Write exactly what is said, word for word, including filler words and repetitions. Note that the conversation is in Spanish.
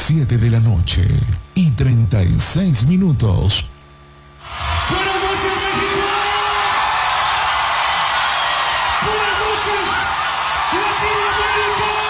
siete de la noche y treinta y seis minutos. Buenas noches, México. Buenas noches, Latinoamérica.